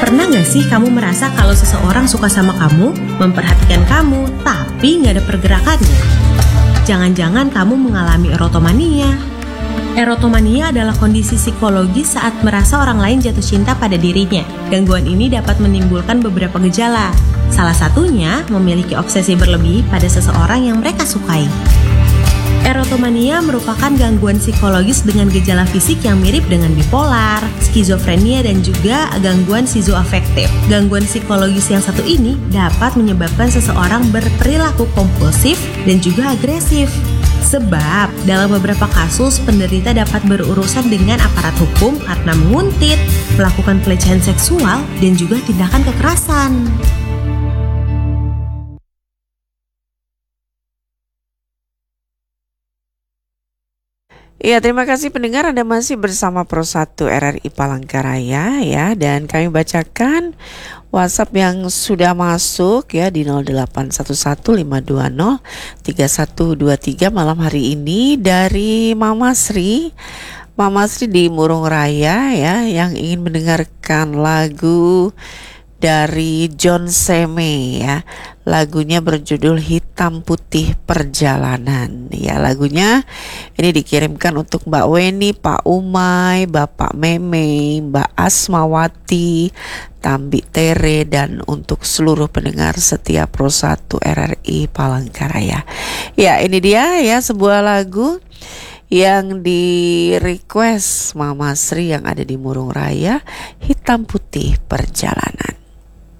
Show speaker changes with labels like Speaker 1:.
Speaker 1: Pernah nggak sih kamu merasa kalau seseorang suka sama kamu, memperhatikan kamu, tapi nggak ada pergerakannya? Jangan-jangan kamu mengalami erotomania. Erotomania adalah kondisi psikologis saat merasa orang lain jatuh cinta pada dirinya. Gangguan ini dapat menimbulkan beberapa gejala. Salah satunya memiliki obsesi berlebih pada seseorang yang mereka sukai. Erotomania merupakan gangguan psikologis dengan gejala fisik yang mirip dengan bipolar, skizofrenia, dan juga gangguan skizoafektif. Gangguan psikologis yang satu ini dapat menyebabkan seseorang berperilaku kompulsif dan juga agresif. Sebab dalam beberapa kasus penderita dapat berurusan dengan aparat hukum karena menguntit, melakukan pelecehan seksual, dan juga tindakan kekerasan.
Speaker 2: Iya, terima kasih pendengar, Anda masih bersama Pro 1 RRI Palangkaraya ya, dan kami bacakan WhatsApp yang sudah masuk ya di 0811520323 malam hari ini dari Mama Sri. Mama Sri di Murung Raya ya, yang ingin mendengarkan lagu dari John Seme ya. Lagunya berjudul Hitam Putih Perjalanan. Ya, lagunya ini dikirimkan untuk Mbak Weni, Pak Umay, Bapak Meme, Mbak Asmawati, Tambi Tere, dan untuk seluruh pendengar setia Pro 1 RRI Palangkaraya. Ya, ini dia ya sebuah lagu yang di request Mama Sri yang ada di Murung Raya, Hitam Putih Perjalanan.